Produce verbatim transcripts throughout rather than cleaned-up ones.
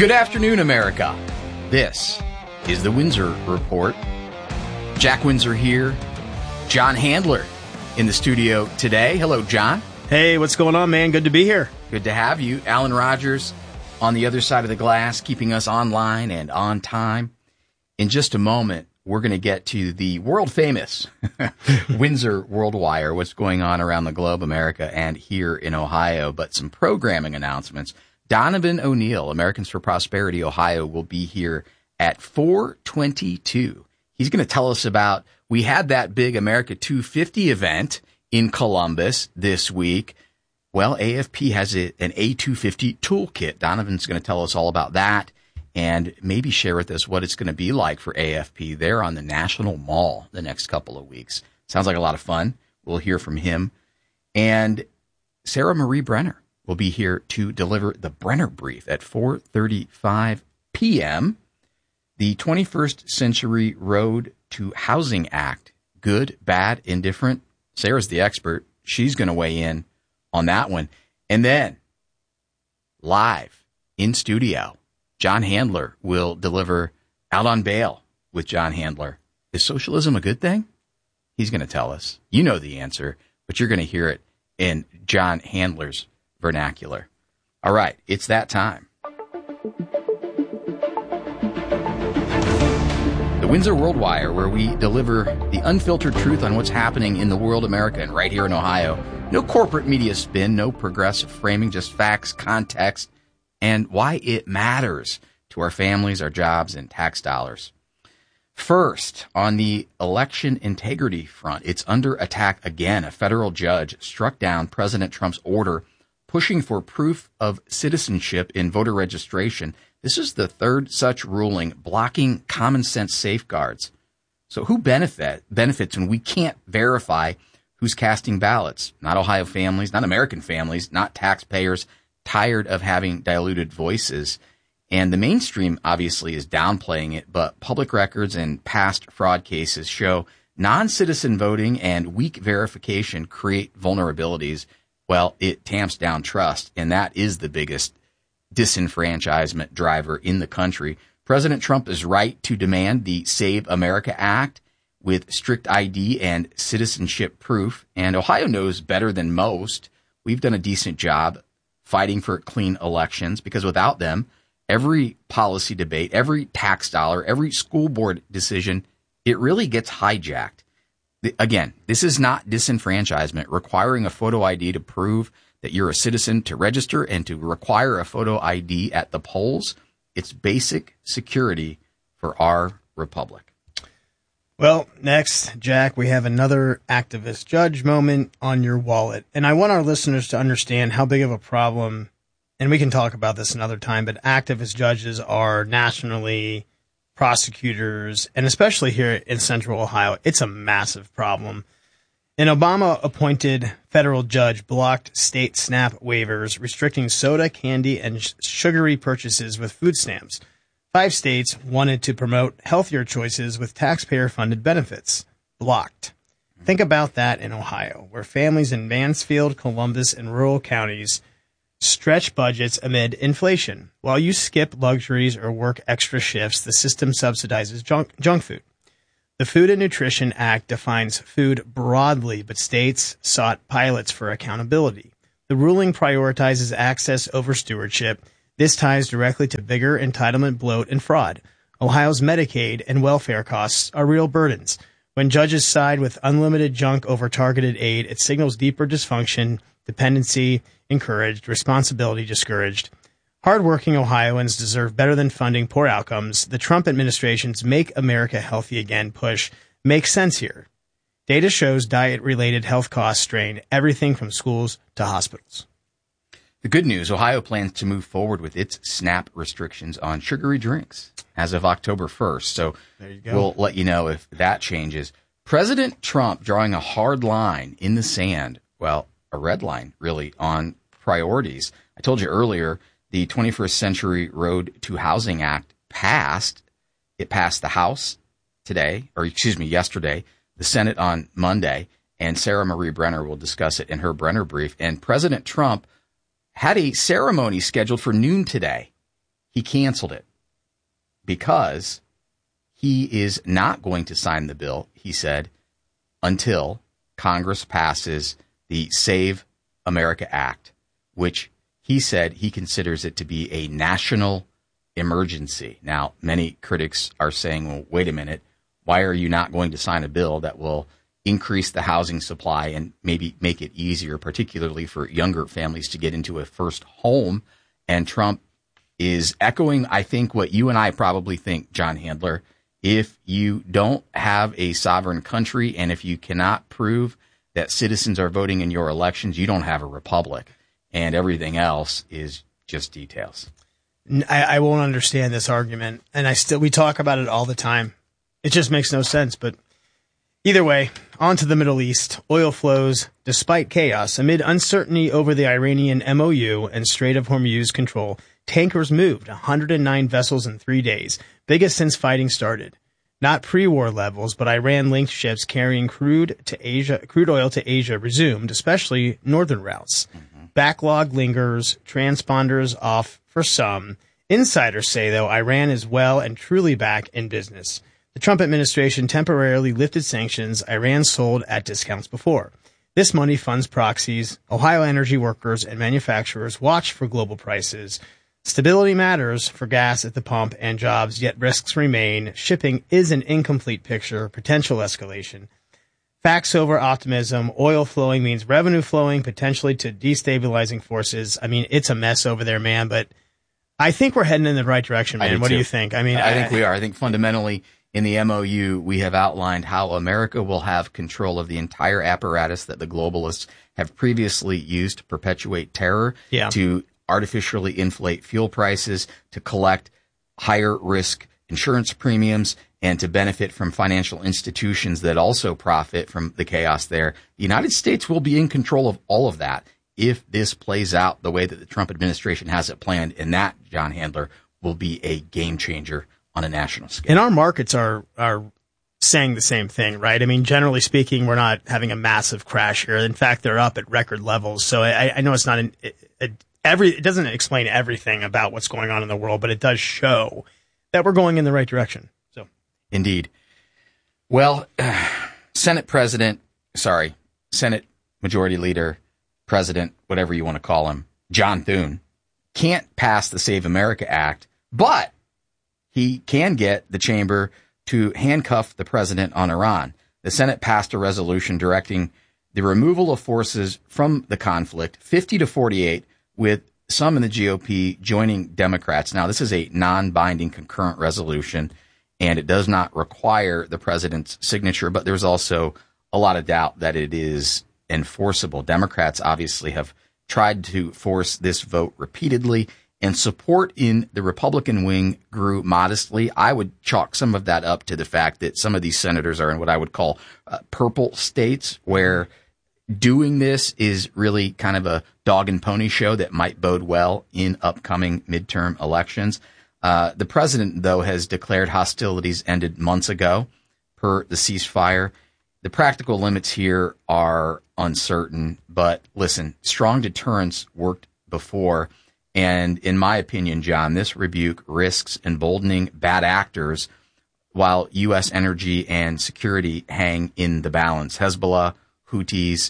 Good afternoon, America. This is the Windsor Report. Jack Windsor here. John Handler in the studio today. Hello, John. Hey, what's going on, man? Good to be here. Good to have you. Alan Rogers on the other side of the glass, keeping us online and on time. In just a moment, we're going to get to the world-famous Windsor World Wire, what's going on around the globe, America, and here in Ohio, but some programming announcements. Donovan O'Neill, Americans for Prosperity, Ohio, will be here at four twenty-two. He's going to tell us about, we had that big America two fifty event in Columbus this week. Well, A F P has a, an A two fifty toolkit. Donovan's going to tell us all about that and maybe share with us what it's going to be like for A F P there on the National Mall the next couple of weeks. Sounds like a lot of fun. We'll hear from him. And Sarah Marie Brenner will be here to deliver the Brenner Brief at four thirty-five p.m. The twenty-first Century Road to Housing Act, good, bad, indifferent. Sarah's the expert. She's going to weigh in on that one. And then, live in studio, John Handler will deliver Out on Bail with John Handler. Is socialism a good thing? He's going to tell us. You know the answer, but you're going to hear it in John Handler's vernacular. All right, it's that time. The Windsor World Wire, where we deliver the unfiltered truth on what's happening in the world, America, and right here in Ohio. No corporate media spin, no progressive framing, just facts, context, and why it matters to our families, our jobs, and tax dollars. First, on the election integrity front, it's under attack again. A federal judge struck down President Trump's order pushing for proof of citizenship in voter registration. This is the third such ruling blocking common sense safeguards. So who benefit benefits when we can't verify who's casting ballots? Not Ohio families, not American families, not taxpayers tired of having diluted voices. And the mainstream obviously is downplaying it, but public records and past fraud cases show non-citizen voting and weak verification create vulnerabilities. Well, it tamps down trust, and that is the biggest disenfranchisement driver in the country. President Trump is right to demand the Save America Act with strict I D and citizenship proof, and Ohio knows better than most. We've done a decent job fighting for clean elections because without them, every policy debate, every tax dollar, every school board decision, it really gets hijacked. Again, this is not disenfranchisement. Requiring a photo I D to prove that you're a citizen to register and to require a photo I D at the polls, it's basic security for our republic. Well, next, Jack, we have another activist judge moment on your wallet. And I want our listeners to understand how big of a problem, and we can talk about this another time, but activist judges are nationally, prosecutors, and especially here in Central Ohio, it's a massive problem. An Obama-appointed federal judge blocked state SNAP waivers restricting soda, candy, and sh- sugary purchases with food stamps. Five states wanted to promote healthier choices with taxpayer-funded benefits. Blocked. Think about that in Ohio, where families in Mansfield, Columbus, and rural counties stretch budgets amid inflation. While you skip luxuries or work extra shifts, the system subsidizes junk, junk food. The Food and Nutrition Act defines food broadly, but states sought pilots for accountability. The ruling prioritizes access over stewardship. This ties directly to bigger entitlement bloat and fraud. Ohio's Medicaid and welfare costs are real burdens. When judges side with unlimited junk over targeted aid, it signals deeper dysfunction, dependency encouraged, responsibility discouraged. Hardworking Ohioans deserve better than funding poor outcomes. The Trump administration's Make America Healthy Again push makes sense here. Data shows diet-related health costs strain everything from schools to hospitals. The good news, Ohio plans to move forward with its SNAP restrictions on sugary drinks as of October first. So we'll let you know if that changes. President Trump drawing a hard line in the sand, well, a red line, really, on priorities. I told you earlier, the twenty-first Century Road to Housing Act passed. It passed the House today, or excuse me, yesterday, the Senate on Monday, and Sarah Marie Brenner will discuss it in her Brenner brief. And President Trump had a ceremony scheduled for noon today. he canceled it because he is not going to sign the bill, he said, until Congress passes the Save America Act, which he said he considers it to be a national emergency. Now, many critics are saying, well, wait a minute, why are you not going to sign a bill that will increase the housing supply and maybe make it easier, particularly for younger families, to get into a first home? And Trump is echoing, I think, what you and I probably think, John Handler. If you don't have a sovereign country and if you cannot prove that citizens are voting in your elections, you don't have a republic. And everything else is just details. I, I won't understand this argument. And I still, we talk about it all the time. It just makes no sense. But either way, on to the Middle East. Oil flows despite chaos. Amid uncertainty over the Iranian M O U and Strait of Hormuz control, tankers moved one hundred nine vessels in three days, biggest since fighting started. Not pre-war levels, but Iran-linked ships carrying crude to Asia, crude oil to Asia resumed, especially northern routes. Mm-hmm. Backlog lingers, transponders off for some. Insiders say, though, Iran is well and truly back in business. The Trump administration temporarily lifted sanctions Iran sold at discounts before. This money funds proxies. Ohio energy workers and manufacturers watch for global prices. Stability matters for gas at the pump and jobs, yet risks remain. Shipping is an incomplete picture, potential escalation. Facts over optimism. Oil flowing means revenue flowing, potentially to destabilizing forces. I mean, it's a mess over there, man, but I think we're heading in the right direction, man. What too. do you think? I mean, I, I think we are. I think fundamentally in the M O U, we have outlined how America will have control of the entire apparatus that the globalists have previously used to perpetuate terror, yeah. to artificially inflate fuel prices, to collect higher risk insurance premiums, and to benefit from financial institutions that also profit from the chaos there. The United States will be in control of all of that if this plays out the way that the Trump administration has it planned. And that, John Handler, will be a game changer on a national scale. And our markets are are saying the same thing, right? I mean, generally speaking, we're not having a massive crash here. In fact, they're up at record levels. So I, I know it's not an, it, it, every it doesn't explain everything about what's going on in the world, but it does show that we're going in the right direction. So, indeed. Well, uh, Senate President, sorry, Senate Majority Leader, President, whatever you want to call him, John Thune, can't pass the Save America Act, but he can get the chamber to handcuff the president on Iran. The Senate passed a resolution directing the removal of forces from the conflict, fifty to forty-eight, with some in the G O P joining Democrats. Now, this is a non-binding concurrent resolution, and it does not require the president's signature, but there's also a lot of doubt that it is enforceable. Democrats obviously have tried to force this vote repeatedly, and support in the Republican wing grew modestly. I would chalk some of that up to the fact that some of these senators are in what I would call uh, purple states, where doing this is really kind of a dog and pony show that might bode well in upcoming midterm elections. Uh, the president, though, has declared hostilities ended months ago per the ceasefire. The practical limits here are uncertain, but listen, strong deterrence worked before. And in my opinion, John, this rebuke risks emboldening bad actors while U S energy and security hang in the balance. Hezbollah, Houthis,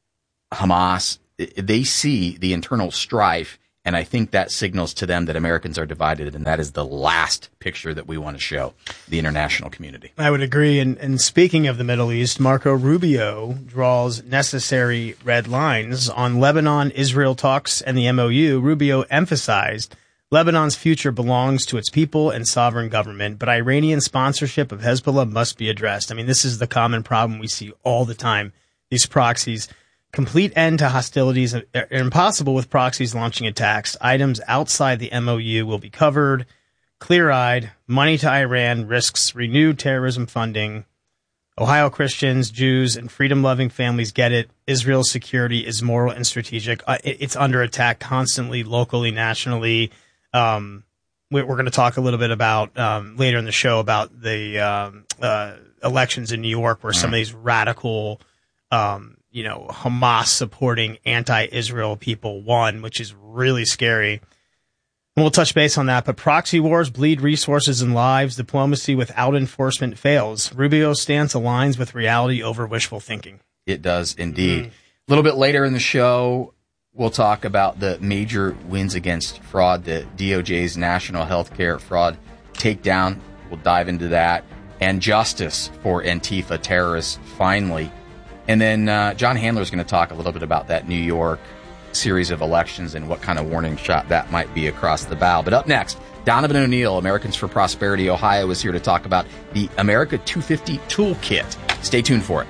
Hamas, they see the internal strife, and I think that signals to them that Americans are divided, and that is the last picture that we want to show the international community. I would agree. And, and speaking of the Middle East, Marco Rubio draws necessary red lines on Lebanon-Israel talks and the M O U. Rubio emphasized Lebanon's future belongs to its people and sovereign government, but Iranian sponsorship of Hezbollah must be addressed. I mean, this is the common problem we see all the time, these proxies. Complete end to hostilities are impossible with proxies launching attacks. Items outside the M O U will be covered. Clear-eyed. Money to Iran risks renewed terrorism funding. Ohio Christians, Jews, and freedom-loving families get it. Israel's security is moral and strategic. Uh, it, it's under attack constantly, locally, nationally. Um, we, we're going to talk a little bit about um, later in the show about the um, uh, elections in New York, where some of these radical um you know, Hamas supporting anti-Israel people won, which is really scary. And we'll touch base on that, but proxy wars bleed resources and lives. Diplomacy without enforcement fails. Rubio's stance aligns with reality over wishful thinking. It does indeed. Mm. A little bit later in the show, we'll talk about the major wins against fraud, the D O J's National Healthcare Fraud Takedown. We'll dive into that. And justice for Antifa terrorists, finally. And then uh, John Handler is going to talk a little bit about that New York series of elections and what kind of warning shot that might be across the bow. But up next, Donovan O'Neill, Americans for Prosperity Ohio, is here to talk about the America two fifty Toolkit. Stay tuned for it.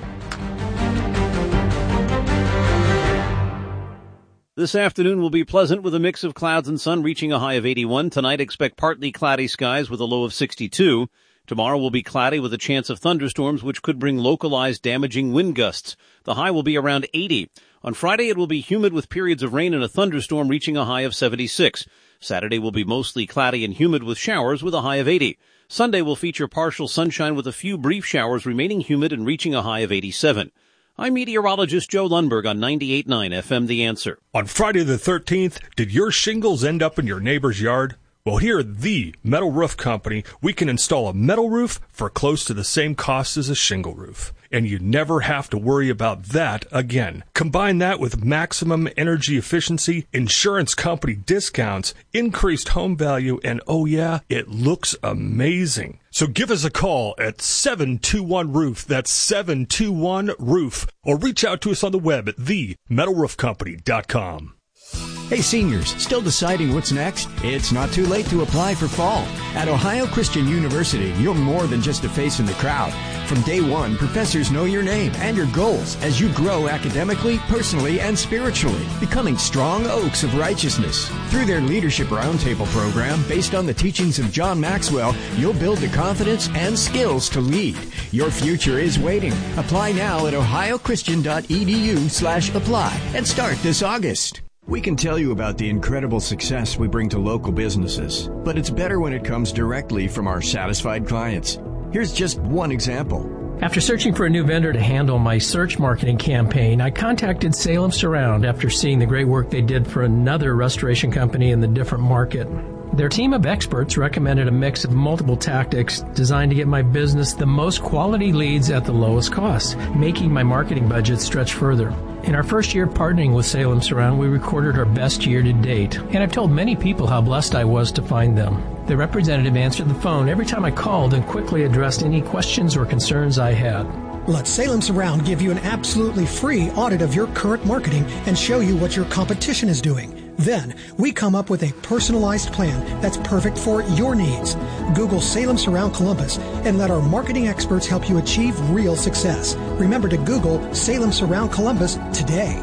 This afternoon will be pleasant with a mix of clouds and sun, reaching a high of eighty-one. Tonight, expect partly cloudy skies with a low of sixty-two. Tomorrow will be cloudy with a chance of thunderstorms, which could bring localized damaging wind gusts. The high will be around eighty. On Friday, it will be humid with periods of rain and a thunderstorm, reaching a high of seventy-six. Saturday will be mostly cloudy and humid with showers with a high of eighty. Sunday will feature partial sunshine with a few brief showers, remaining humid and reaching a high of eighty-seven. I'm meteorologist Joe Lundberg on ninety-eight point nine F M The Answer. On Friday the thirteenth, did your shingles end up in your neighbor's yard? Well, here at the Metal Roof Company, we can install a metal roof for close to the same cost as a shingle roof. And you never have to worry about that again. Combine that with maximum energy efficiency, insurance company discounts, increased home value, and oh yeah, it looks amazing. So give us a call at seven two one roof. That's seven two one roof. Or reach out to us on the web at the metal roof company dot com. Hey seniors, still deciding what's next? It's not too late to apply for fall. At Ohio Christian University, you're more than just a face in the crowd. From day one, professors know your name and your goals as you grow academically, personally, and spiritually, becoming strong oaks of righteousness. Through their Leadership Roundtable program, based on the teachings of John Maxwell, you'll build the confidence and skills to lead. Your future is waiting. Apply now at ohio christian dot e d u slash apply and start this August. We can tell you about the incredible success we bring to local businesses, but it's better when it comes directly from our satisfied clients. Here's just one example. After searching for a new vendor to handle my search marketing campaign, I contacted Salem Surround after seeing the great work they did for another restoration company in the different market. Their team of experts recommended a mix of multiple tactics designed to get my business the most quality leads at the lowest cost, making my marketing budget stretch further. In our first year partnering with Salem Surround, we recorded our best year to date, and I've told many people how blessed I was to find them. The representative answered the phone every time I called and quickly addressed any questions or concerns I had. Let Salem Surround give you an absolutely free audit of your current marketing and show you what your competition is doing. Then, we come up with a personalized plan that's perfect for your needs. Google Salem Surround Columbus and let our marketing experts help you achieve real success. Remember to Google Salem Surround Columbus today.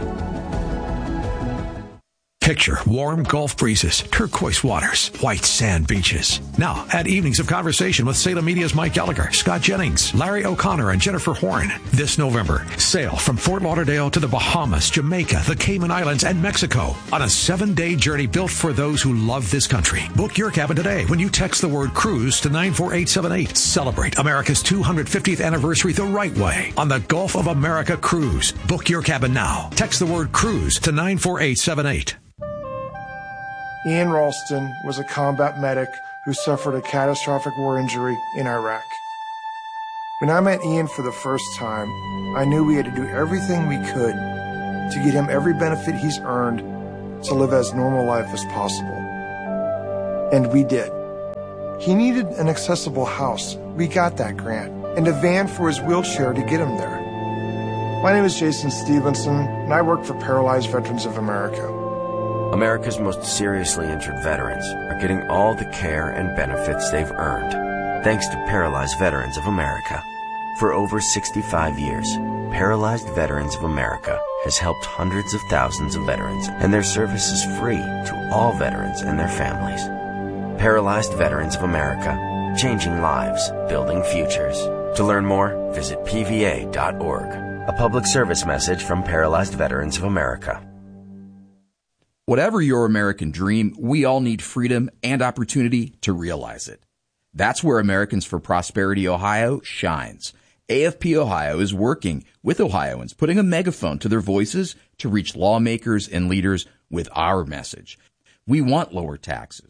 Picture warm Gulf breezes, turquoise waters, white sand beaches. Now, add evenings of conversation with Salem Media's Mike Gallagher, Scott Jennings, Larry O'Connor, and Jennifer Horn. This November, sail from Fort Lauderdale to the Bahamas, Jamaica, the Cayman Islands, and Mexico on a seven-day journey built for those who love this country. Book your cabin today when you text the word cruise to nine four eight seven eight. Celebrate America's two hundred fiftieth anniversary the right way on the Gulf of America Cruise. Book your cabin now. Text the word cruise to nine four eight seven eight. Ian Ralston was a combat medic who suffered a catastrophic war injury in Iraq. When I met Ian for the first time, I knew we had to do everything we could to get him every benefit he's earned to live as normal life as possible. And we did. He needed an accessible house. We got that grant. And a van for his wheelchair to get him there. My name is Jason Stevenson, and I work for Paralyzed Veterans of America. America's most seriously injured veterans are getting all the care and benefits they've earned, thanks to Paralyzed Veterans of America. For over sixty-five years, Paralyzed Veterans of America has helped hundreds of thousands of veterans, and their service is free to all veterans and their families. Paralyzed Veterans of America, changing lives, building futures. To learn more, visit P V A dot org. A public service message from Paralyzed Veterans of America. Whatever your American dream, we all need freedom and opportunity to realize it. That's where Americans for Prosperity Ohio shines. A F P Ohio is working with Ohioans, putting a megaphone to their voices to reach lawmakers and leaders with our message. We want lower taxes,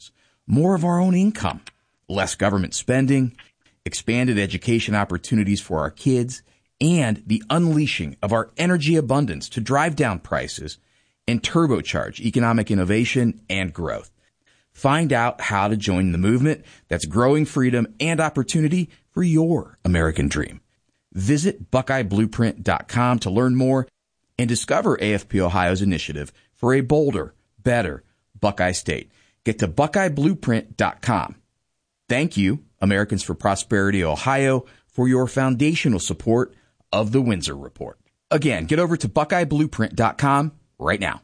more of our own income, less government spending, expanded education opportunities for our kids, and the unleashing of our energy abundance to drive down prices and turbocharge economic innovation and growth. Find out how to join the movement that's growing freedom and opportunity for your American dream. Visit Buckeye Blueprint dot com to learn more and discover A F P Ohio's initiative for a bolder, better Buckeye State. Get to Buckeye Blueprint dot com. Thank you, Americans for Prosperity Ohio, for your foundational support of the Windsor Report. Again, get over to Buckeye Blueprint dot com right now.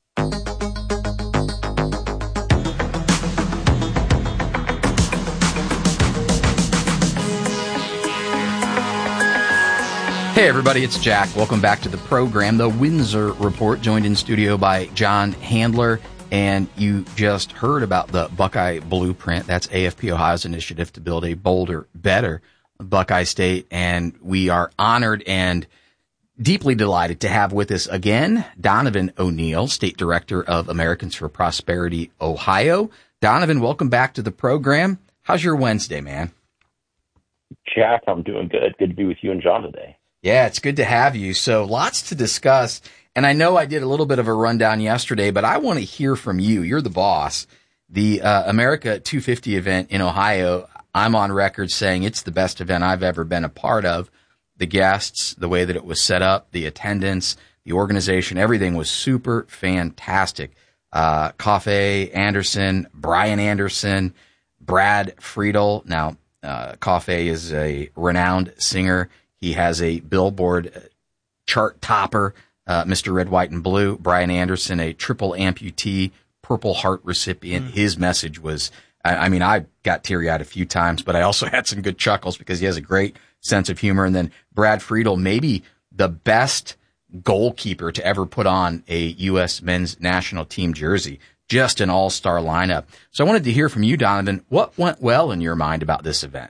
Hey, everybody, it's Jack. Welcome back to the program, The Windsor Report, joined in studio by John Handler. And you just heard about the Buckeye Blueprint. That's A F P Ohio's initiative to build a bolder, better Buckeye State. And we are honored and deeply delighted to have with us again Donovan O'Neill, State Director of Americans for Prosperity Ohio. Donovan, welcome back to the program. How's your Wednesday, man? Jack, I'm doing good. Good to be with you and John today. Yeah, it's good to have you. So lots to discuss. And I know I did a little bit of a rundown yesterday, but I want to hear from you. You're the boss. The uh, America two fifty event in Ohio, I'm on record saying it's the best event I've ever been a part of. The guests, the way that it was set up, the attendance, the organization, everything was super fantastic. Uh, Coffey Anderson, Brian Anderson, Brad Friedel. Now, uh, Coffey is a renowned singer. He has a Billboard chart topper, uh, Mister Red, White, and Blue. Brian Anderson, a triple amputee, Purple Heart recipient. Mm. His message was, I, I mean, I got teary-eyed a few times, but I also had some good chuckles because he has a great sense of humor. And then Brad Friedel, maybe the best goalkeeper to ever put on a U S men's national team jersey. Just an all-star lineup. So I wanted to hear from you, Donovan. What went well in your mind about this event?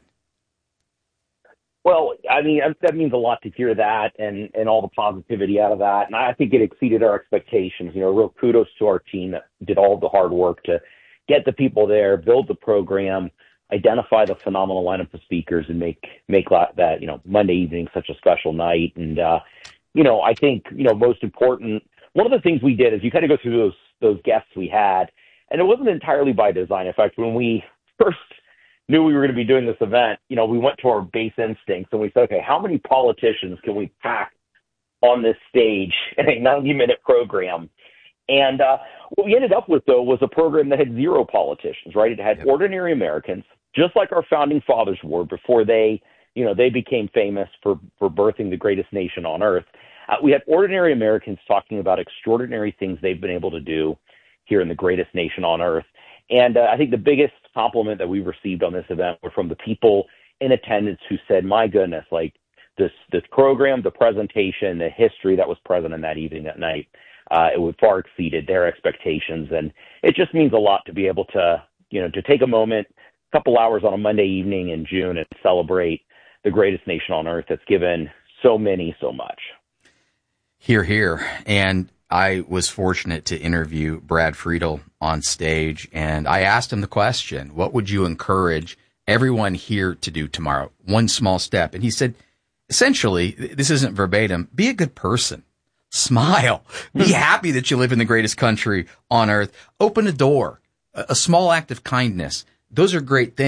Well, I mean, that means a lot to hear that and, and all the positivity out of that. And I think it exceeded our expectations. You know, real kudos to our team that did all the hard work to get the people there, build the program, identify the phenomenal lineup of speakers, and make, make that, you know, Monday evening such a special night. And, uh, you know, I think, you know, most important, one of the things we did is you kind of go through those, those guests we had, and it wasn't entirely by design. In fact, when we first knew we were going to be doing this event, you know, we went to our base instincts and we said, okay, how many politicians can we pack on this stage in a ninety minute program? And uh, what we ended up with, though, was a program that had zero politicians, right? It had yep. ordinary Americans, just like our founding fathers were before they, you know, they became famous for, for birthing the greatest nation on earth. Uh, we had ordinary Americans talking about extraordinary things they've been able to do here in the greatest nation on earth. And uh, I think the biggest compliment that we received on this event were from the people in attendance who said, my goodness, like this, this program, the presentation, the history that was present in that evening, that night, uh, it would far exceeded their expectations. And it just means a lot to be able to, you know, to take a moment, a couple hours on a Monday evening in June and celebrate the greatest nation on earth that's given so many so much. Hear, hear. And I was fortunate to interview Brad Friedel on stage, and I asked him the question, what would you encourage everyone here to do tomorrow? One small step. And he said, essentially, this isn't verbatim, be a good person. Smile. Be happy that you live in the greatest country on earth. Open a door. A small act of kindness. Those are great things.